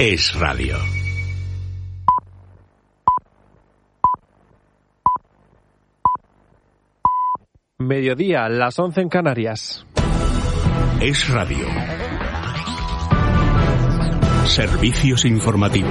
Es Radio. Mediodía, las 11 en Canarias. Es Radio. Servicios informativos.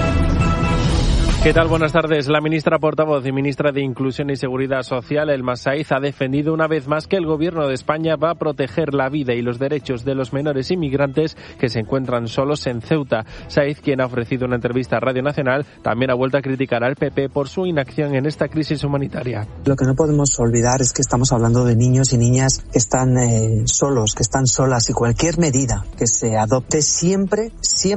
¿Qué tal? Buenas tardes. La ministra portavoz y ministra de Inclusión y Seguridad Social, Elma Saiz, ha defendido una vez más que el Gobierno de España va a proteger la vida y los derechos de los menores inmigrantes que se encuentran solos en Ceuta. Saiz, quien ha ofrecido una entrevista a Radio Nacional, también ha vuelto a criticar al PP por su inacción en esta crisis humanitaria. Lo que no podemos olvidar es que estamos hablando de niños y niñas que están solos, que están solas, y cualquier medida que se adopte siempre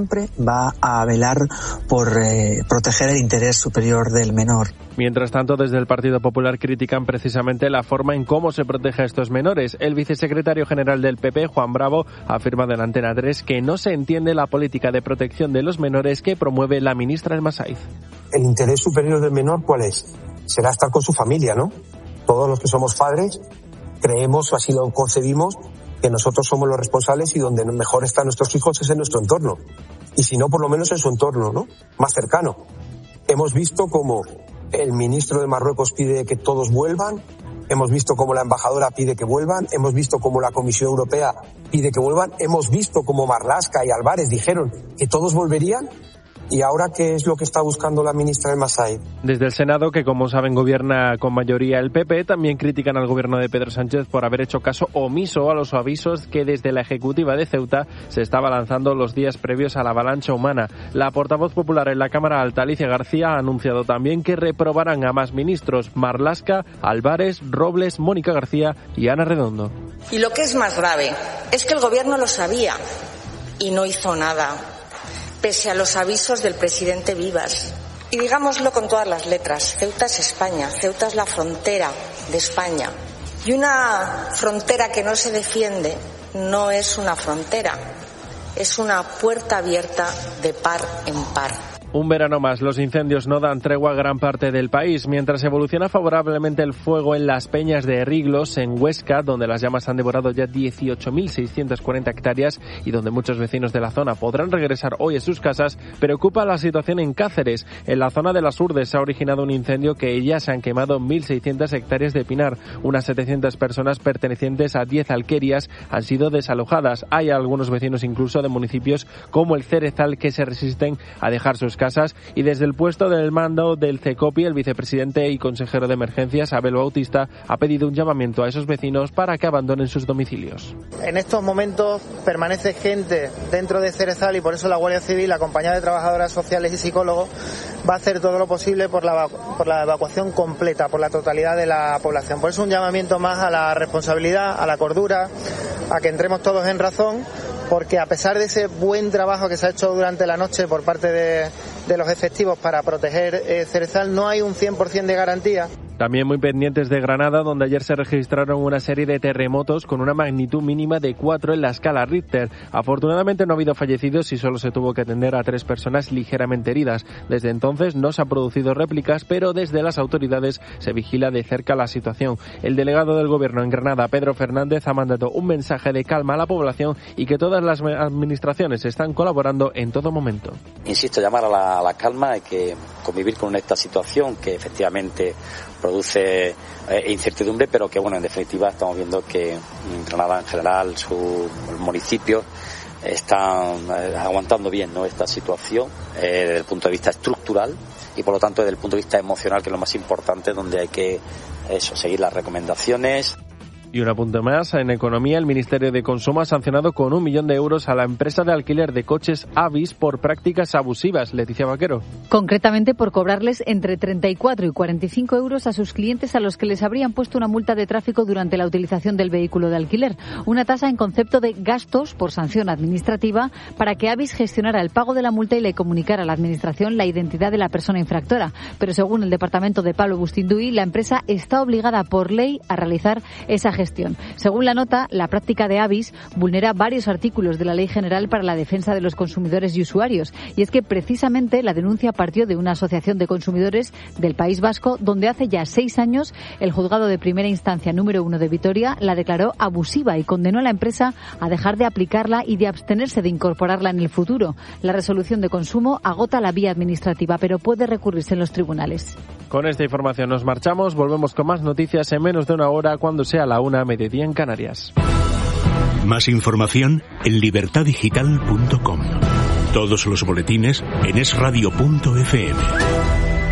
va a velar por proteger el interés superior del menor. Mientras tanto, desde el Partido Popular critican precisamente la forma en cómo se protege a estos menores. El vicesecretario general del PP, Juan Bravo, afirma en Antena 3 que no se entiende la política de protección de los menores que promueve la ministra Elma Saiz. El interés superior del menor, ¿cuál es? Será estar con su familia, ¿no? Todos los que somos padres creemos, o así lo concebimos, que nosotros somos los responsables y donde mejor están nuestros hijos es en nuestro entorno. Y si no, por lo menos en su entorno, ¿no? Más cercano. Hemos visto cómo el ministro de Marruecos pide que todos vuelvan, hemos visto cómo la embajadora pide que vuelvan, hemos visto cómo la Comisión Europea pide que vuelvan, hemos visto cómo Marlaska y Álvarez dijeron que todos volverían. ¿Y ahora qué es lo que está buscando la ministra Elma Saiz? Desde el Senado, que como saben gobierna con mayoría el PP, también critican al gobierno de Pedro Sánchez por haber hecho caso omiso a los avisos que desde la Ejecutiva de Ceuta se estaba lanzando los días previos a la avalancha humana. La portavoz popular en la Cámara Alta, Alicia García, ha anunciado también que reprobarán a más ministros: Marlaska, Álvarez, Robles, Mónica García y Ana Redondo. Y lo que es más grave es que el gobierno lo sabía y no hizo nada, pese a los avisos del presidente Vivas. Y digámoslo con todas las letras, Ceuta es España, Ceuta es la frontera de España. Y una frontera que no se defiende no es una frontera, es una puerta abierta de par en par. Un verano más, los incendios no dan tregua a gran parte del país. Mientras evoluciona favorablemente el fuego en las peñas de Riglos, en Huesca, donde las llamas han devorado ya 18.640 hectáreas y donde muchos vecinos de la zona podrán regresar hoy a sus casas, preocupa la situación en Cáceres. En la zona de las Urdes se ha originado un incendio que ya se han quemado 1.600 hectáreas de pinar. Unas 700 personas pertenecientes a 10 alquerías han sido desalojadas. Hay algunos vecinos incluso de municipios como el Cerezal que se resisten a dejar sus casas, y desde el puesto del mando del CECOPI, el vicepresidente y consejero de emergencias, Abel Bautista, ha pedido un llamamiento a esos vecinos para que abandonen sus domicilios. En estos momentos permanece gente dentro de Cerezal y por eso la Guardia Civil, acompañada de trabajadoras sociales y psicólogos, va a hacer todo lo posible por la evacuación completa, por la totalidad de la población. Por eso un llamamiento más a la responsabilidad, a la cordura, a que entremos todos en razón, porque a pesar de ese buen trabajo que se ha hecho durante la noche por parte de los efectivos para proteger Cerezal, no hay un 100% de garantía. También muy pendientes de Granada, donde ayer se registraron una serie de terremotos con una magnitud mínima de 4 en la escala Richter. Afortunadamente no ha habido fallecidos y solo se tuvo que atender a 3 personas ligeramente heridas. Desde entonces no se han producido réplicas, pero desde las autoridades se vigila de cerca la situación. El delegado del Gobierno en Granada, Pedro Fernández, ha mandado un mensaje de calma a la población y que todas las administraciones están colaborando en todo momento. Insisto, llamar a la calma, hay que convivir con esta situación que efectivamente produce incertidumbre, pero que, bueno, en definitiva estamos viendo que Granada en general, su municipio, están aguantando bien, ¿no?, esta situación desde el punto de vista estructural y por lo tanto desde el punto de vista emocional, que es lo más importante, donde hay que seguir las recomendaciones. Y un apunte más, en economía, el Ministerio de Consumo ha sancionado con 1 millón de euros a la empresa de alquiler de coches Avis por prácticas abusivas. Leticia Vaquero. Concretamente por cobrarles entre 34 y 45 euros a sus clientes a los que les habrían puesto una multa de tráfico durante la utilización del vehículo de alquiler. Una tasa en concepto de gastos por sanción administrativa para que Avis gestionara el pago de la multa y le comunicara a la Administración la identidad de la persona infractora. Pero según el departamento de Pablo Bustinduy, la empresa está obligada por ley a realizar esa gestión. Según la nota, la práctica de Avis vulnera varios artículos de la Ley General para la Defensa de los Consumidores y Usuarios. Y es que precisamente la denuncia partió de una asociación de consumidores del País Vasco, donde hace ya 6 años el juzgado de primera instancia número 1 de Vitoria la declaró abusiva y condenó a la empresa a dejar de aplicarla y de abstenerse de incorporarla en el futuro. La resolución de consumo agota la vía administrativa, pero puede recurrirse en los tribunales. Con esta información nos marchamos. Volvemos con más noticias en menos de una hora, cuando sea la 1:00 mediodía en Canarias. Más información en libertadigital.com. Todos los boletines en esradio.fm.